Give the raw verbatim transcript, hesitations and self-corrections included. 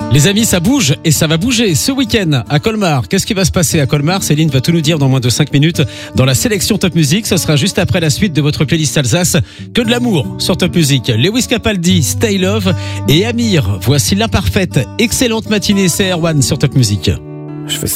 Les amis, ça bouge et ça va bouger ce week-end à Colmar. Qu'est-ce qui va se passer à Colmar? Céline va tout nous dire dans moins de cinq minutes dans la sélection Top Music. Ce sera juste après la suite de votre playlist Alsace. Que de l'amour sur Top Music. Lewis Capaldi, Stay Love et Amir. Voici l'imparfaite. Excellente matinée, c'est Erwan sur Top Music. Je fais